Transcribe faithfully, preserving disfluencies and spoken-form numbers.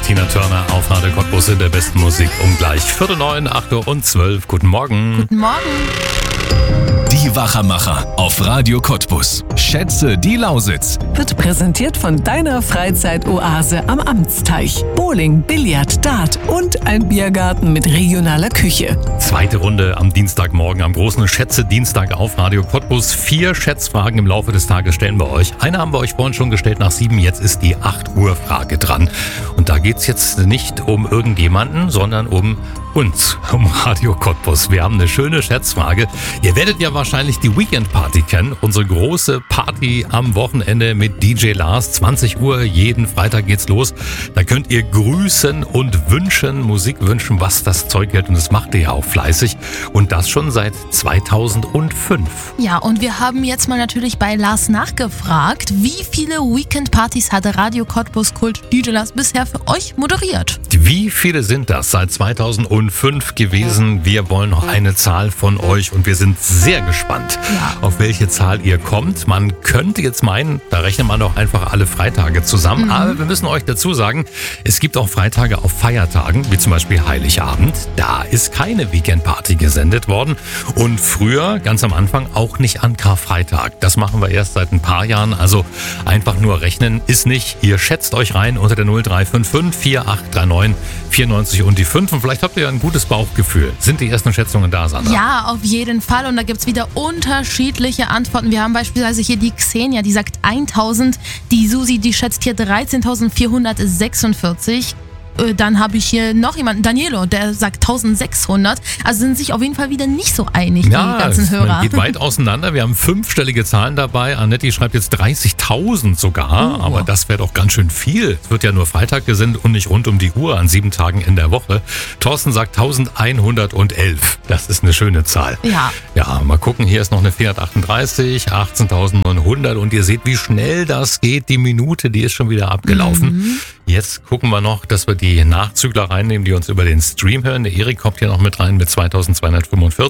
Tina Turner auf Radio Cottbus in der besten Musik um gleich Viertel neun, acht Uhr und zwölf. Guten Morgen. Guten Morgen. Die Wachermacher auf Radio Cottbus. Schätze die Lausitz. Wird präsentiert von deiner Freizeitoase am Amtsteich. Bowling, Billard, Dart und ein Biergarten mit regionaler Küche. Zweite Runde am Dienstagmorgen, am großen Schätze-Dienstag auf Radio Cottbus. Vier Schätzfragen im Laufe des Tages stellen wir euch. Eine haben wir euch vorhin schon gestellt nach sieben. Jetzt ist die acht Uhr Frage dran. Und da geht's jetzt nicht um irgendjemanden, sondern um uns, um Radio Cottbus. Wir haben eine schöne Schätzfrage. Ihr werdet ja wahrscheinlich die Weekend Party kennen. Unsere große Party am Wochenende mit D J Lars. zwanzig Uhr, jeden Freitag geht's los. Da könnt ihr grüßen und wünschen, Musik wünschen, was das Zeug hält. Und das macht ihr ja auch fleißig. Und das schon seit zweitausendfünf. Ja, und wir haben jetzt mal natürlich bei Lars nachgefragt, wie viele Weekend Partys hat Radio Cottbus Kult D J Lars bisher für euch moderiert? Wie viele sind das seit zweitausendfünf gewesen? Wir wollen noch eine Zahl von euch und wir sind sehr gespannt, Ja. auf welche Zahl ihr kommt. Man könnte jetzt meinen, da rechnet man doch einfach alle Freitage zusammen. Mhm. Aber wir müssen euch dazu sagen, es gibt auch Freitage auf Feiertagen, wie zum Beispiel Heiligabend. Da ist keine Weekendparty gesendet worden. Und früher, ganz am Anfang, auch nicht an Karfreitag. Das machen wir erst seit ein paar Jahren. Also einfach nur rechnen ist nicht. Ihr schätzt euch rein unter der null drei fünf fünf vier acht drei neun vier neun und die fünf. Und vielleicht habt ihr ja ein gutes Bauchgefühl. Sind die ersten Schätzungen da, Sandra? Ja, auf jeden Fall. Und da gibt es wieder unterschiedliche Antworten. Wir haben beispielsweise hier die Xenia, die sagt tausend. Die Susi, die schätzt hier dreizehntausendvierhundertsechsundvierzig. Dann habe ich hier noch jemanden, Danielo, der sagt eintausendsechshundert. Also sind sich auf jeden Fall wieder nicht so einig, Ja, die ganzen es Hörer. geht weit auseinander. Wir haben fünfstellige Zahlen dabei. Annetti schreibt jetzt dreißigtausend sogar. Oh. Aber das wäre doch ganz schön viel. Es wird ja nur Freitag gesendet und nicht rund um die Uhr an sieben Tagen in der Woche. Thorsten sagt elfhundertelf. Das ist eine schöne Zahl. Ja. Ja, mal gucken. Hier ist noch eine vierhundertachtunddreißig, achtzehntausendneunhundert. Und ihr seht, wie schnell das geht. Die Minute, die ist schon wieder abgelaufen. Mhm. Jetzt gucken wir noch, dass wir die Nachzügler reinnehmen, die uns über den Stream hören. Der Erik kommt hier noch mit rein mit zweitausendzweihundertfünfundvierzig.